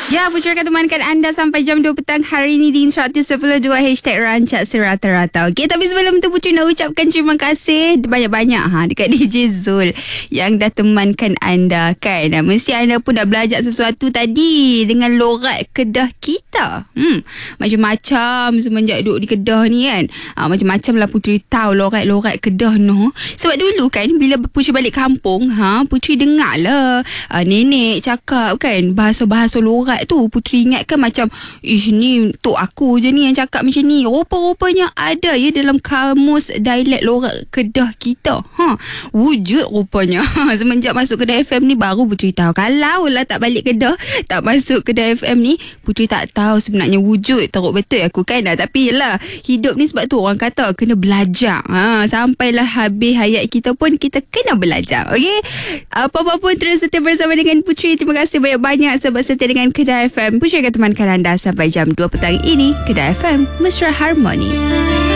Ya, Putri akan temankan anda sampai jam 2 petang hari ini di 122 #Rancak Serata-Rata. Okey, tapi sebelum tu Putri nak ucapkan terima kasih banyak-banyak dekat DJ Zul yang dah temankan anda kan. Mesti anda pun dah belajar sesuatu tadi dengan logat Kedah kita. Macam-macam semenjak duduk di Kedah ni kan. Macam-macam lah Putri tahu logat-logat Kedah no. Sebab dulu kan bila Putri balik kampung, Putri dengar lah nenek cakap kan bahasa-bahasa logat tu. Putri ingat kan macam ni tok aku je ni yang cakap macam ni. Rupa-rupanya ada ya dalam kamus dialek logat Kedah kita. Wujud rupanya. Semenjak masuk Kedah FM ni baru Putri tahu. Kalau lah tak balik Kedah, tak masuk Kedah FM ni, Putri tak tahu sebenarnya wujud. Teruk betul aku kan. Tapi yelah, hidup ni sebab tu orang kata kena belajar. Sampailah habis hayat kita pun kita kena belajar. Okey? Apa-apa pun terus setia bersama dengan Putri. Terima kasih banyak-banyak sebab setia dengan Kedah FM. Putri akan temankan anda sampai jam 2 petang ini. Kedah FM, Mesra Harmoni.